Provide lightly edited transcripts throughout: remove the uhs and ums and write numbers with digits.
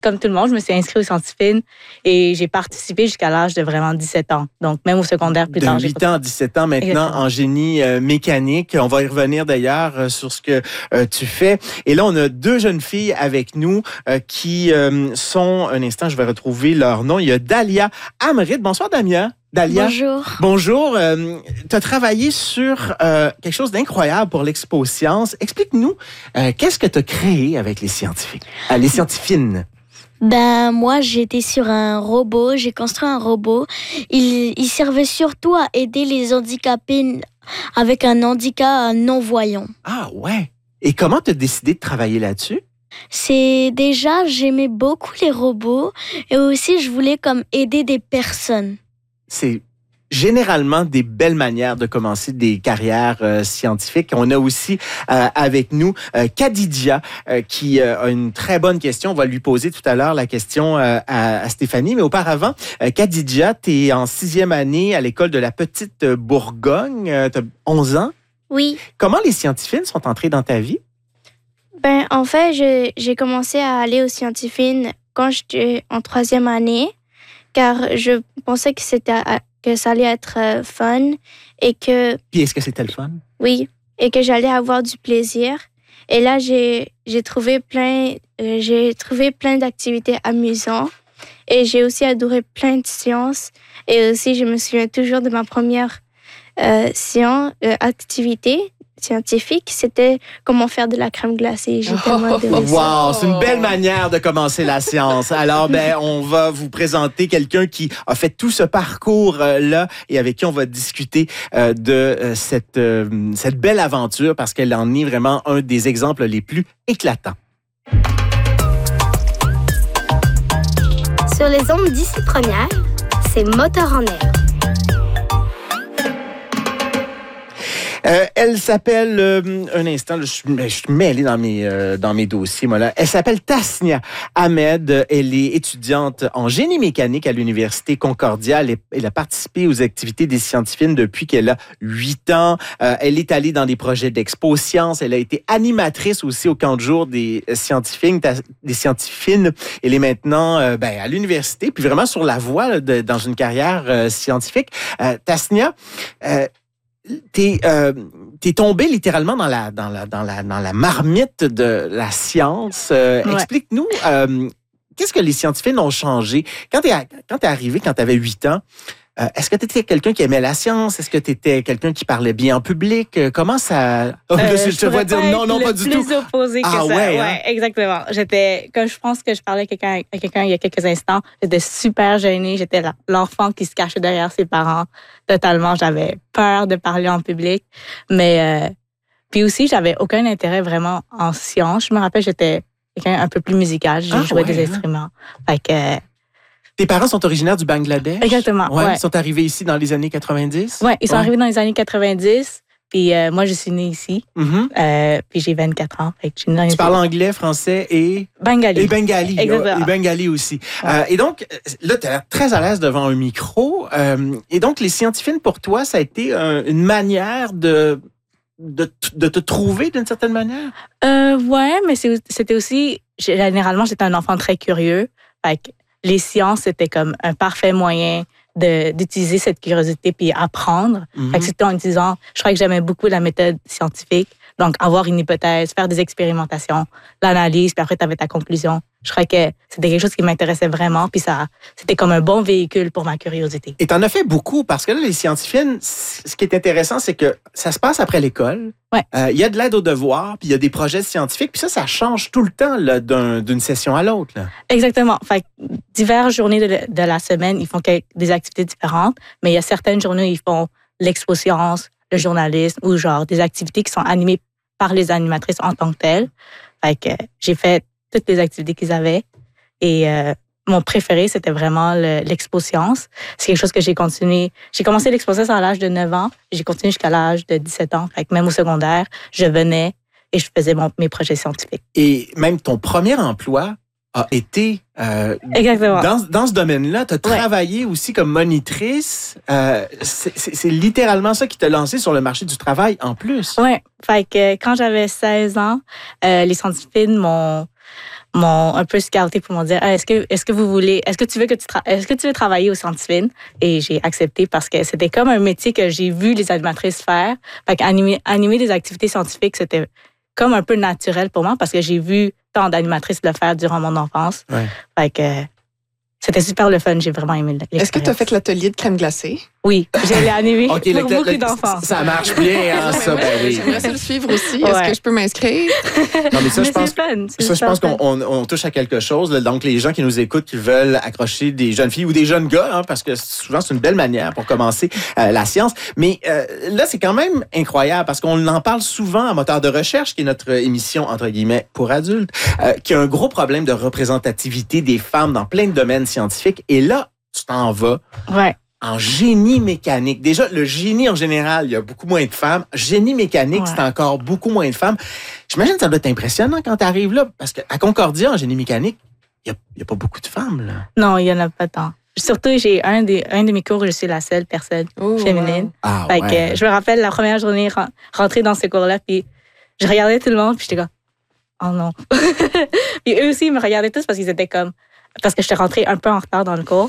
comme tout le monde, je me suis inscrite aux scientifiques et j'ai participé jusqu'à l'âge de vraiment 17 ans. Donc, même au secondaire plus tard. De 8 ans à 17 ans maintenant. Exactement. En génie mécanique. On va y revenir d'ailleurs sur ce que tu fais. Et là, on a 2 jeunes filles avec nous qui sont, un instant, je vais retrouver leur nom. Il y a Dalia Amrit. Bonsoir, Dalia. Bonjour. Bonjour. Tu as travaillé sur quelque chose d'incroyable pour l'Expo Science. Explique-nous, qu'est-ce que tu as créé avec les scientifiques, les scientifines? Moi, j'étais sur un robot. J'ai construit un robot. Il servait surtout à aider les handicapés avec un handicap non-voyant. Ah ouais. Et comment tu as décidé de travailler là-dessus? C'est déjà, j'aimais beaucoup les robots et aussi je voulais comme aider des personnes. C'est généralement des belles manières de commencer des carrières scientifiques. On a aussi avec nous Khadija qui a une très bonne question. On va lui poser tout à l'heure la question à Stéphanie. Mais auparavant, Khadija, tu es en 6e année à l'école de la Petite Bourgogne. Tu as 11 ans. Oui. Comment les scientifines sont entrées dans ta vie? En fait, j'ai commencé à aller aux scientifines quand j'étais en 3e année, car je pensais que ça allait être fun et que... Puis est-ce que c'était le fun? Oui, et que j'allais avoir du plaisir. Et là, j'ai trouvé plein d'activités amusantes et j'ai aussi adoré plein de sciences. Et aussi, je me souviens toujours de ma première activité scientifique, c'était comment faire de la crème glacée. J'ai tellement adoré ça. Wow, c'est une belle manière de commencer la science. Alors, on va vous présenter quelqu'un qui a fait tout ce parcours-là et avec qui on va discuter de cette belle aventure parce qu'elle en est vraiment un des exemples les plus éclatants. Sur les ondes d'ici première, c'est Moteur en air. Elle s'appelle, un instant, je suis mêlé dans mes dossiers, moi, là. Elle s'appelle Tasnia Ahmed. Elle est étudiante en génie mécanique à l'Université Concordia. Elle a participé aux activités des scientifines depuis qu'elle a 8 ans. Elle est allée dans des projets d'Expo Science. Elle a été animatrice aussi au camp de jour des scientifines. Elle est maintenant à l'université, puis vraiment sur la voie là, dans une carrière scientifique. Tasnia, t'es tombé littéralement dans la marmite de la science. Ouais. Explique-nous, qu'est-ce que les scientifiques ont changé? Quand t'es arrivé, quand t'avais 8 ans, est-ce que tu étais quelqu'un qui aimait la science? Est-ce que tu étais quelqu'un qui parlait bien en public? Comment ça... je vais dire non, pas du tout. Plus opposé que ça. Ouais, exactement. Quand je pense que je parlais à quelqu'un il y a quelques instants, j'étais super gênée. J'étais l'enfant qui se cachait derrière ses parents totalement. J'avais peur de parler en public. Mais puis aussi, j'avais aucun intérêt vraiment en science. Je me rappelle, j'étais quelqu'un un peu plus musical. J'ai joué des instruments. Fait que... Tes parents sont originaires du Bangladesh? Exactement, ouais. Ils sont arrivés ici dans les années 90? Oui, ils sont arrivés dans les années 90. Puis moi, je suis née ici. Puis j'ai 24 ans. Fait que tu parles anglais, français et... Bengali. Et bengali. Exactement. Et bengali aussi. Ouais. Et donc, là, tu as l'air très à l'aise devant un micro. Et donc, les scientifines, pour toi, ça a été une manière de te trouver d'une certaine manière? Oui, mais c'était aussi... Généralement, j'étais un enfant très curieux. Fait que les sciences, c'était comme un parfait moyen d'utiliser cette curiosité puis apprendre. Fait que c'était en utilisant... Je crois que j'aimais beaucoup la méthode scientifique. Donc, avoir une hypothèse, faire des expérimentations, l'analyse, puis après, tu avais ta conclusion. Je crois que c'était quelque chose qui m'intéressait vraiment, puis c'était comme un bon véhicule pour ma curiosité. Et tu en as fait beaucoup, parce que là, les scientifines, ce qui est intéressant, c'est que ça se passe après l'école. Ouais. Y a de l'aide aux devoirs, puis il y a des projets scientifiques, puis ça change tout le temps là, d'une session à l'autre. Là. Exactement. Fait que diverses journées de la semaine, ils font des activités différentes, mais il y a certaines journées où ils font l'expo science, le journalisme, ou genre des activités qui sont animées par les animatrices en tant que telles. Fait que j'ai fait toutes les activités qu'ils avaient. Et mon préféré, c'était vraiment l'expo science. C'est quelque chose que j'ai continué. J'ai commencé l'expo science à l'âge de 9 ans. J'ai continué jusqu'à l'âge de 17 ans. Fait que même au secondaire, je venais et je faisais mes projets scientifiques. Et même ton premier emploi a été exactement. Dans ce domaine-là. Tu as travaillé aussi comme monitrice. C'est littéralement ça qui t'a lancé sur le marché du travail en plus. Oui. Fait que quand j'avais 16 ans, les scientifiques m'ont un peu scouté pour me dire est-ce que tu veux travailler au Centre Fine? Et j'ai accepté parce que c'était comme un métier que j'ai vu les animatrices faire. Fait qu'animer des activités scientifiques, c'était comme un peu naturel pour moi parce que j'ai vu tant d'animatrices le faire durant mon enfance. Ouais. Fait que c'était super le fun, j'ai vraiment aimé l'expérience. Est-ce que tu as fait l'atelier de crème glacée? Oui, j'ai animé OK, pour beaucoup d'enfants. Ça marche bien, hein, ça, ben oui. J'aimerais ça le suivre aussi. Ouais. Est-ce que je peux m'inscrire? Non, mais ça, Mais je pense, c'est fun. je pense qu'on touche à quelque chose. Là. Donc, les gens qui nous écoutent, qui veulent accrocher des jeunes filles ou des jeunes gars, hein, parce que souvent, c'est une belle manière pour commencer la science. Mais là, c'est quand même incroyable parce qu'on en parle souvent à Moteur de recherche, qui est notre émission, entre guillemets, pour adultes, qui a un gros problème de représentativité des femmes dans plein de domaines scientifiques. Et là, tu t'en vas en génie mécanique. Déjà, le génie en général, il y a beaucoup moins de femmes. Génie mécanique, c'est encore beaucoup moins de femmes. J'imagine que ça doit être impressionnant quand tu arrives là, parce qu'à Concordia, en génie mécanique, il n'y a pas beaucoup de femmes, là. Non, il n'y en a pas tant. Surtout, j'ai un de mes cours, je suis la seule personne féminine. Wow. Ah, Fait que, je me rappelle la première journée, rentrer dans ce cours-là, puis je regardais tout le monde, puis j'étais comme, oh non. Puis eux aussi, ils me regardaient tous parce qu'ils étaient comme, parce que j'étais rentrée un peu en retard dans le cours.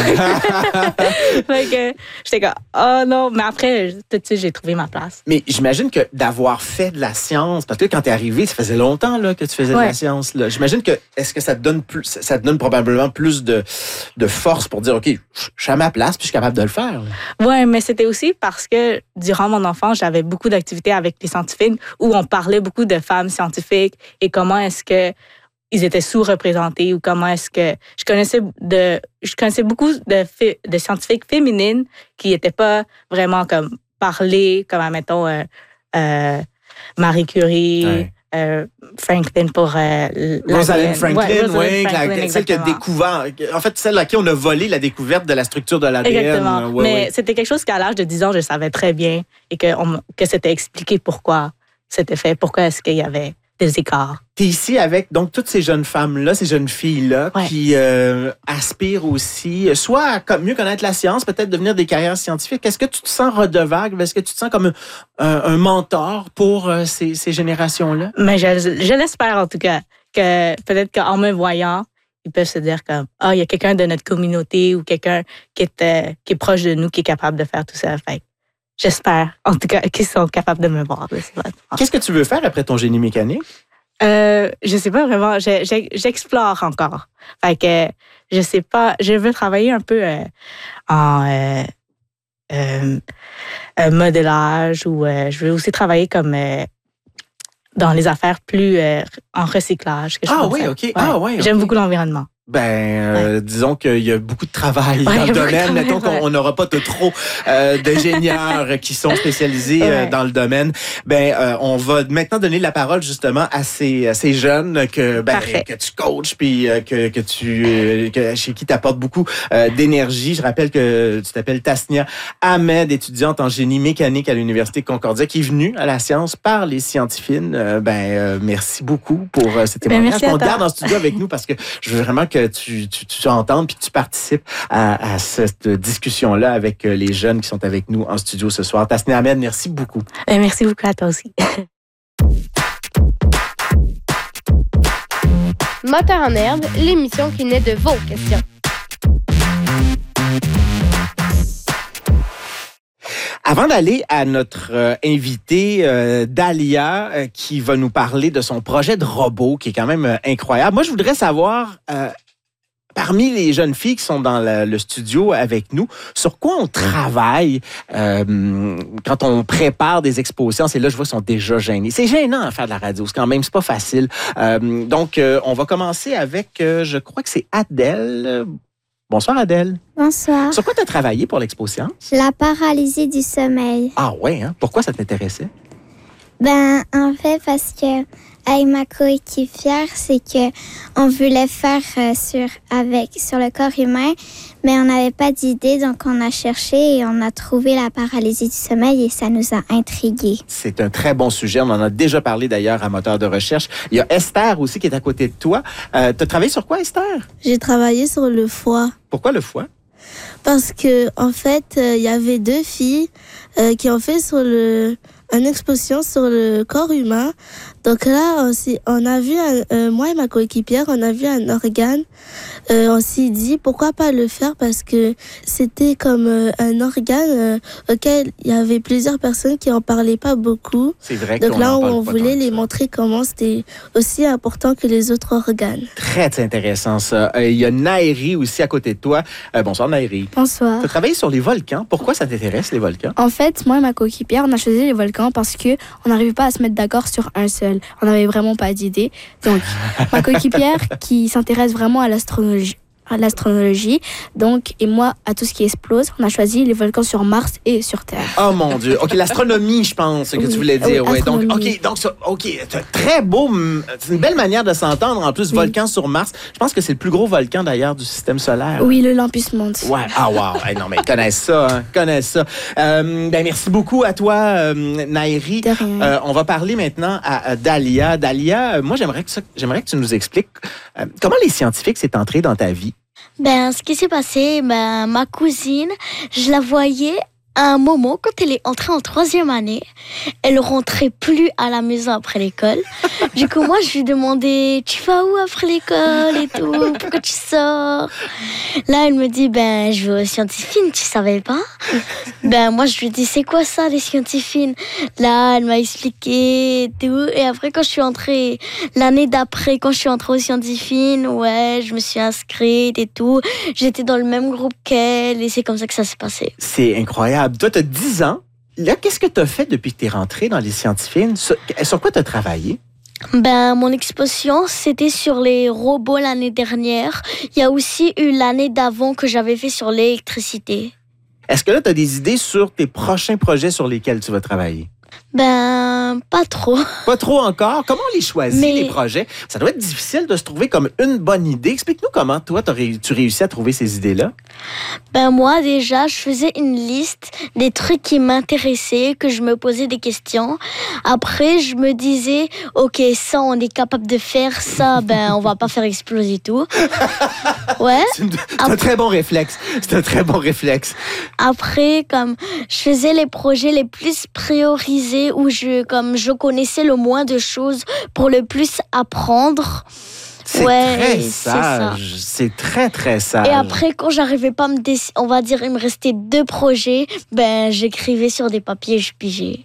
Fait que j'étais comme, oh non. Mais après, tout de suite, j'ai trouvé ma place. Mais j'imagine que d'avoir fait de la science, parce que quand tu es arrivé, ça faisait longtemps là, que tu faisais de la science. Là. J'imagine que, est-ce que ça te donne probablement plus de force pour dire, OK, je suis à ma place, puis je suis capable de le faire. Oui, mais c'était aussi parce que durant mon enfance, j'avais beaucoup d'activités avec les scientifiques où on parlait beaucoup de femmes scientifiques et comment est-ce que ils étaient sous-représentés ou comment est-ce que je connaissais beaucoup de scientifiques féminines qui n'étaient pas vraiment comme parlées, comme admettons Marie Curie, Franklin pour Rosalind Franklin, oui, celle qui a exactement. découvert, en fait, celle à qui on a volé la découverte de la structure de l'ADN. Exactement. Ouais, mais c'était quelque chose qu'à l'âge de 10 ans, je savais très bien et que c'était expliqué pourquoi c'était fait, pourquoi est-ce qu'il y avait des écarts. Tu es ici avec donc toutes ces jeunes femmes-là, ces jeunes filles-là qui aspirent aussi, soit à mieux connaître la science, peut-être devenir des carrières scientifiques. Est-ce que tu te sens redevable? Est-ce que tu te sens comme un mentor pour ces générations-là? Mais je l'espère en tout cas, que peut-être qu'en me voyant, ils peuvent se dire comme il y a quelqu'un de notre communauté ou quelqu'un qui est proche de nous qui est capable de faire tout ça. Fait j'espère, en tout cas, qu'ils sont capables de me voir. Qu'est-ce que tu veux faire après ton génie mécanique? Je sais pas vraiment. J'explore encore. Fait que, je sais pas. Je veux travailler un peu en modélage ou je veux aussi travailler comme dans les affaires plus en recyclage. Oui, OK. Ouais. Ah, ouais, J'aime okay. beaucoup l'environnement. Disons qu'il y a beaucoup de travail dans le domaine. Mettons qu'on n'aura pas trop d'ingénieurs qui sont spécialisés dans le domaine. On va maintenant donner la parole justement à ces jeunes que tu coaches puis chez qui tu apportes beaucoup d'énergie. Je rappelle que tu t'appelles Tasnia Ahmed, étudiante en génie mécanique à l'Université Concordia, qui est venue à la science par les scientifiques. Merci beaucoup pour ces témoignages. On te garde en studio avec nous parce que je veux vraiment que tu entendes puis que tu participes à cette discussion-là avec les jeunes qui sont avec nous en studio ce soir. Tasnia Ahmed, merci beaucoup. Merci beaucoup à toi aussi. Moteur en herbe, l'émission qui naît de vos questions. Avant d'aller à notre invitée Dalia qui va nous parler de son projet de robot qui est quand même incroyable. Moi, je voudrais savoir parmi les jeunes filles qui sont dans le studio avec nous, sur quoi on travaille quand on prépare des expositions. Et là, je vois qu'ils sont déjà gênés. C'est gênant à faire de la radio, c'est quand même, c'est pas facile. Donc, on va commencer avec, je crois que c'est Adèle. Bonsoir Adèle. Bonsoir. Sur quoi tu as travaillé pour l'Expo Science? La paralysie du sommeil. Ah ouais, hein? Pourquoi ça t'intéressait? En fait, parce que avec ma coéquipière, c'est que on voulait faire sur le corps humain, mais on n'avait pas d'idée, donc on a cherché et on a trouvé la paralysie du sommeil et ça nous a intrigués. C'est un très bon sujet. On en a déjà parlé d'ailleurs à Moteur de recherche. Il y a Esther aussi qui est à côté de toi. Tu as travaillé sur quoi, Esther? J'ai travaillé sur le foie. Pourquoi le foie? Parce que en fait, il y avait 2 filles qui ont fait une exposition sur le corps humain. Donc là, on a vu, moi et ma coéquipière, on a vu un organe. On s'est dit, pourquoi pas le faire parce que c'était comme un organe auquel il y avait plusieurs personnes qui en parlaient pas beaucoup. C'est vrai. Donc là, on voulait les montrer comment c'était aussi important que les autres organes. Très intéressant ça. Il y a Nairi aussi à côté de toi. Bonsoir Nairi. Bonsoir. Tu as travaillé sur les volcans. Pourquoi ça t'intéresse, les volcans? En fait, moi et ma coéquipière, on a choisi les volcans parce que on n'arrivait pas à se mettre d'accord sur un seul. On n'avait vraiment pas d'idée. Donc, ma coéquipière qui s'intéresse vraiment à l'astronomie, donc, et moi, à tout ce qui explose, on a choisi les volcans sur Mars et sur Terre. Oh mon Dieu. OK, l'astronomie, je pense que tu voulais dire. Oui, Donc, c'est très beau. C'est une belle manière de s'entendre. En plus, volcan sur Mars. Je pense que c'est le plus gros volcan, d'ailleurs, du système solaire. Oui, le Olympus Mons. Ouais. Ah, wow. Hey, non, mais connaissent ça. Merci beaucoup à toi, Nairi. De rien. On va parler maintenant à Dalia. Dalia, moi, j'aimerais que tu nous expliques comment les scientifiques s'est entré dans ta vie. Ce qui s'est passé, ma cousine, je la voyais à un moment, quand elle est entrée en 3e année, elle rentrait plus à la maison après l'école. Du coup, moi, je lui demandais, tu vas où après l'école et tout? Pourquoi tu sors? Là, elle me dit, je vais aux scientifiques, tu savais pas? Moi, je lui dis, c'est quoi ça, les scientifiques? Là, elle m'a expliqué et tout. Et après, quand je suis entrée, l'année d'après, quand je suis entrée aux scientifiques, je me suis inscrite et tout. J'étais dans le même groupe qu'elle et c'est comme ça que ça s'est passé. C'est incroyable. Toi, tu as 10 ans. Là, qu'est-ce que tu as fait depuis que tu es rentrée dans les scientifiques? Sur quoi tu as travaillé? Mon exposition, c'était sur les robots l'année dernière. Il y a aussi eu l'année d'avant que j'avais fait sur l'électricité. Est-ce que là, tu as des idées sur tes prochains projets sur lesquels tu vas travailler? Pas trop. Pas trop encore? Comment on les choisit, les projets? Ça doit être difficile de se trouver comme une bonne idée. Explique-nous comment, toi, tu réussis à trouver ces idées-là. Moi, déjà, je faisais une liste des trucs qui m'intéressaient, que je me posais des questions. Après, je me disais, OK, ça, on est capable de faire. Ça, on va pas faire exploser tout. Ouais. C'est un très bon réflexe. C'est un très bon réflexe. Après, je faisais les projets les plus priorisés où je connaissais le moins de choses pour le plus apprendre. C'est très sage. C'est très, très sage. Et après, quand j'arrivais pas à on va dire, il me restait 2 projets, j'écrivais sur des papiers et je pigeais.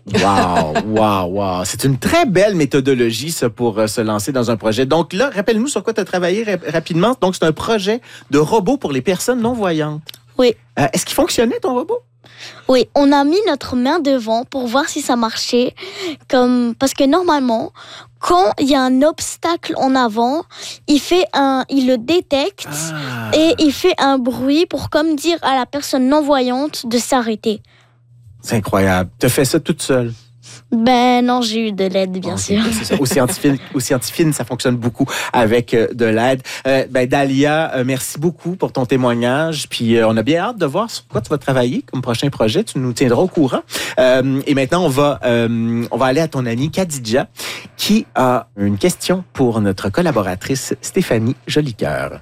Wow. C'est une très belle méthodologie, ça, pour se lancer dans un projet. Donc là, rappelle-nous sur quoi tu as travaillé rapidement. Donc, c'est un projet de robot pour les personnes non-voyantes. Oui. Est-ce qu'il fonctionnait, ton robot? Oui, on a mis notre main devant pour voir si ça marchait. Parce que normalement, quand il y a un obstacle en avant, il le détecte et il fait un bruit pour dire à la personne non-voyante de s'arrêter. C'est incroyable. Tu as fait ça toute seule? Non, j'ai eu de l'aide, bien sûr. C'est ça. Au scientifique, ça fonctionne beaucoup avec de l'aide. Dalia, merci beaucoup pour ton témoignage. Puis on a bien hâte de voir sur quoi tu vas travailler comme prochain projet. Tu nous tiendras au courant. Et maintenant, on va aller à ton amie Khadija, qui a une question pour notre collaboratrice Stéphanie Jolicoeur.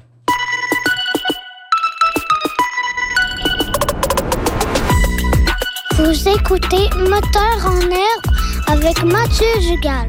Vous écoutez Moteur en herbe avec Mathieu Jugal.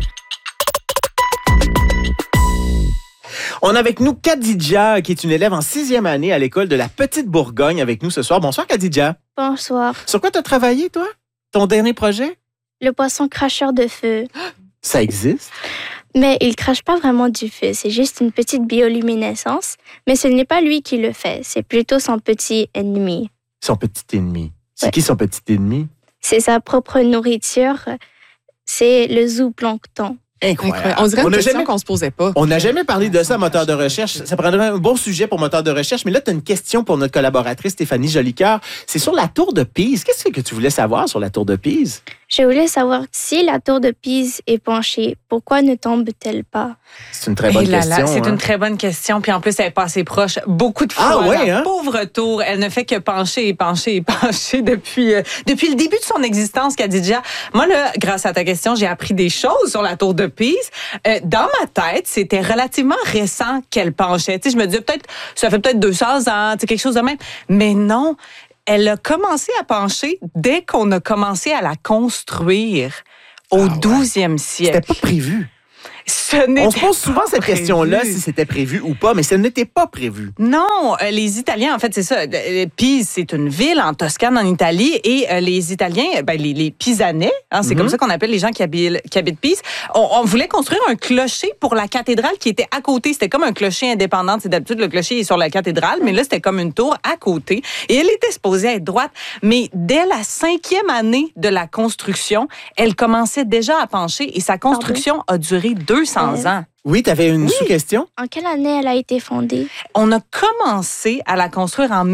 On a avec nous Khadija, qui est une élève en 6e année à l'école de la Petite Bourgogne avec nous ce soir. Bonsoir, Khadija. Bonsoir. Sur quoi tu as travaillé, toi? Ton dernier projet? Le poisson cracheur de feu. Ça existe? Mais il crache pas vraiment du feu, c'est juste une petite bioluminescence. Mais ce n'est pas lui qui le fait, c'est plutôt son petit ennemi. Son petit ennemi. C'est qui son petit ennemi? C'est sa propre nourriture. C'est le zooplancton. Incroyable. On dirait une question qu'on se posait pas. On n'a jamais parlé de ça, moteur de recherche. Ça prendrait un bon sujet pour moteur de recherche. Mais là, tu as une question pour notre collaboratrice Stéphanie Jolicoeur. C'est sur la tour de Pise. Qu'est-ce que tu voulais savoir sur la tour de Pise? Je voulais savoir si la tour de Pise est penchée, pourquoi ne tombe-t-elle pas? C'est une très bonne question. C'est une très bonne question. Puis en plus, elle est pas assez proche. Beaucoup de fois. Ah ouais, la pauvre tour, elle ne fait que pencher depuis le début de son existence, Khadija. Moi, là, grâce à ta question, j'ai appris des choses sur la tour de Pise. Dans ma tête, c'était relativement récent qu'elle penchait. Tu sais, je me disais ça fait peut-être 200 ans, quelque chose de même. Mais non. Elle a commencé à pencher dès qu'on a commencé à la construire au 12e siècle. C'était pas prévu. On se pose souvent cette question-là, si c'était prévu ou pas, mais ce n'était pas prévu. Non, les Italiens, en fait, c'est ça. Pise, c'est une ville en Toscane, en Italie, et les Italiens, les Pisanais, c'est comme ça qu'on appelle les gens qui habitent Pise, on voulait construire un clocher pour la cathédrale qui était à côté. C'était comme un clocher indépendant. C'est d'habitude, le clocher est sur la cathédrale, mais là, c'était comme une tour à côté. Et elle était supposée être droite. Mais dès la 5e année de la construction, elle commençait déjà à pencher et sa construction a duré 200 ans. Oui, tu avais une sous-question? En quelle année elle a été fondée? On a commencé à la construire en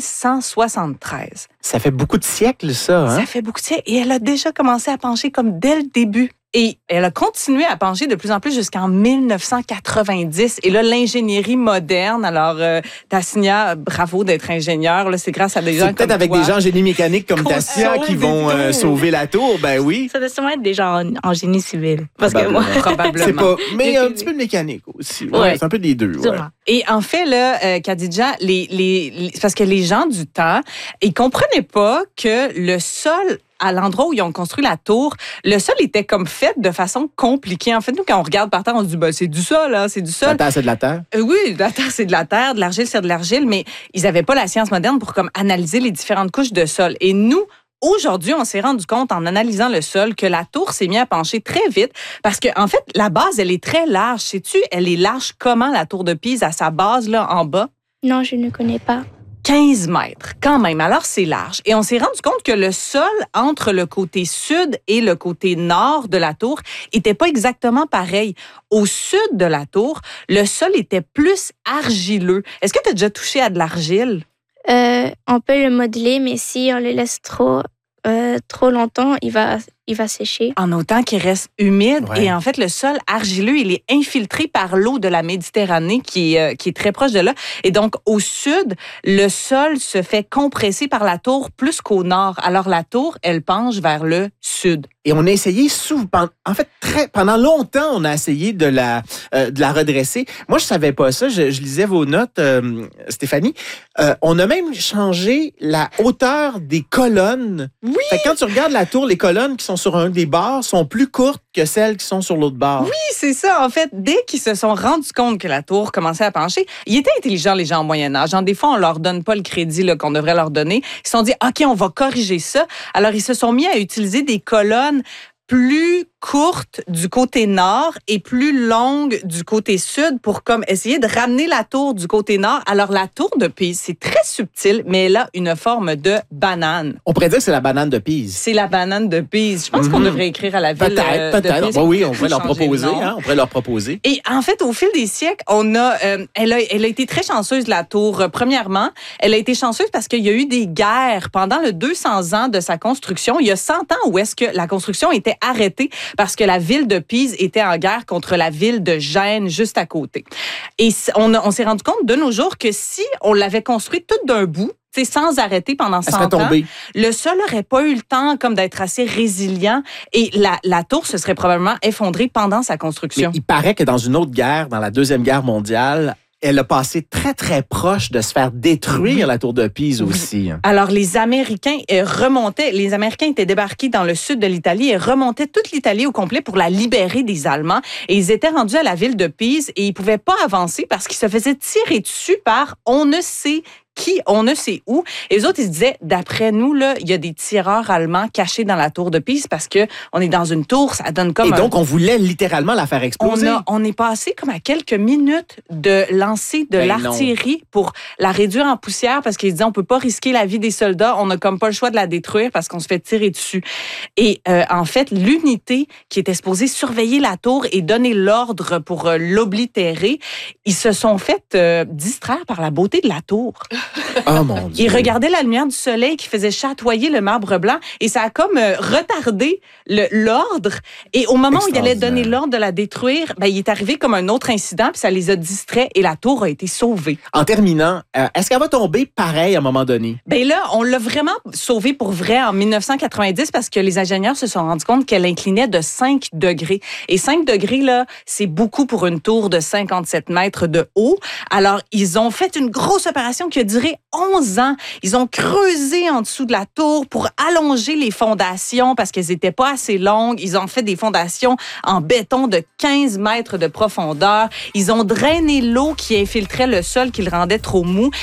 1173. Ça fait beaucoup de siècles, ça. Hein? Ça fait beaucoup de siècles. Et elle a déjà commencé à pencher comme dès le début. Et elle a continué à pencher de plus en plus jusqu'en 1990. Et là, l'ingénierie moderne, alors Tasnia, bravo d'être ingénieur. Là, c'est grâce à des gens comme toi. C'est peut-être avec des gens en génie mécanique comme Tasnia qui vont sauver la tour, ben oui. Ça doit sûrement être des gens en génie civil. Parce que moi, probablement. C'est pas, mais un petit peu de mécanique aussi. Ouais. C'est un peu des deux. Ouais. Et en fait, là, Khadija, parce que les gens du temps, ils comprenaient pas que le sol à l'endroit où ils ont construit la tour, le sol était comme fait de façon compliquée. En fait, nous, quand on regarde par terre, on se dit, c'est du sol, hein, c'est du sol. La terre, c'est de la terre? Oui, la terre, c'est de la terre, de l'argile, c'est de l'argile, mais ils n'avaient pas la science moderne pour comme analyser les différentes couches de sol. Et nous, aujourd'hui, on s'est rendu compte en analysant le sol que la tour s'est mise à pencher très vite parce que, en fait, la base, elle est très large. Sais-tu, elle est large comment, la tour de Pise, à sa base, là, en bas? Non, je ne connais pas. 15 mètres, quand même. Alors, c'est large. Et on s'est rendu compte que le sol entre le côté sud et le côté nord de la tour était pas exactement pareil. Au sud de la tour, le sol était plus argileux. Est-ce que tu as déjà touché à de l'argile? On peut le modeler, mais si on le laisse trop longtemps, il va sécher. En autant qu'il reste humide. Ouais. Et en fait, le sol argileux, il est infiltré par l'eau de la Méditerranée qui est très proche de là. Et donc, au sud, le sol se fait compresser par la tour plus qu'au nord. Alors, la tour, elle penche vers le sud. Et on a essayé pendant longtemps, on a essayé de la redresser. Moi, je savais pas ça. Je lisais vos notes, Stéphanie. On a même changé la hauteur des colonnes. Oui! Fait que quand tu regardes la tour, les colonnes qui sont sur un des bords sont plus courtes que celles qui sont sur l'autre bord. Oui, c'est ça. En fait, dès qu'ils se sont rendus compte que la tour commençait à pencher, ils étaient intelligents, les gens au Moyen-Âge. Des fois, on leur donne pas le crédit là, qu'on devrait leur donner. Ils se sont dit, OK, on va corriger ça. Alors, ils se sont mis à utiliser des colonnes plus courte du côté nord et plus longue du côté sud pour comme essayer de ramener la tour du côté nord. Alors, la tour de Pise, c'est très subtil, mais elle a une forme de banane. On pourrait dire que c'est la banane de Pise. C'est la banane de Pise. Je pense qu'on devrait écrire à la ville peut-être. de Pise. Oui, on pourrait leur proposer. On pourrait leur proposer. Et en fait, au fil des siècles, elle a été très chanceuse, la tour. Premièrement, elle a été chanceuse parce qu'il y a eu des guerres pendant le 200 ans de sa construction. Il y a 100 ans où est-ce que la construction était arrêtée parce que la ville de Pise était en guerre contre la ville de Gênes juste à côté. Et on s'est rendu compte de nos jours que si on l'avait construite toute d'un bout, sans arrêter pendant 100 ans, le sol n'aurait pas eu le temps comme d'être assez résilient et la tour se serait probablement effondrée pendant sa construction. Mais il paraît que dans une autre guerre, dans la Deuxième Guerre mondiale, elle a passé très, très proche de se faire détruire la tour de Pise aussi. Alors, les Américains étaient débarqués dans le sud de l'Italie et remontaient toute l'Italie au complet pour la libérer des Allemands. Et ils étaient rendus à la ville de Pise et ils pouvaient pas avancer parce qu'ils se faisaient tirer dessus par on ne sait qui, on ne sait où. Et les autres, ils se disaient, d'après nous, là, il y a des tireurs allemands cachés dans la tour de Pise parce que on est dans une tour, ça donne comme Et donc, on voulait littéralement la faire exploser. On est passé comme à quelques minutes de lancer de l'artillerie pour la réduire en poussière parce qu'ils disaient, on peut pas risquer la vie des soldats, on n'a comme pas le choix de la détruire parce qu'on se fait tirer dessus. Et en fait, l'unité qui était supposée surveiller la tour et donner l'ordre pour l'oblitérer, ils se sont fait distraire par la beauté de la tour. Oh mon Dieu. Ils regardaient la lumière du soleil qui faisait chatoyer le marbre blanc et ça a comme retardé l'ordre. Et au moment où il allait donner l'ordre de la détruire, il est arrivé comme un autre incident puis ça les a distraits et la tour a été sauvée. En terminant, est-ce qu'elle va tomber pareil à un moment donné? Là, on l'a vraiment sauvée pour vrai en 1990 parce que les ingénieurs se sont rendus compte qu'elle inclinait de 5 degrés. Et 5 degrés, là, c'est beaucoup pour une tour de 57 mètres de haut. Alors, ils ont fait une grosse opération qui a duré duré 11 ans. Ils ont creusé en dessous de la tour pour allonger les fondations parce qu'elles n'étaient pas assez longues. Ils ont fait des fondations en béton de 15 mètres de profondeur. Ils ont drainé l'eau qui infiltrait le sol, qui le rendait trop mou.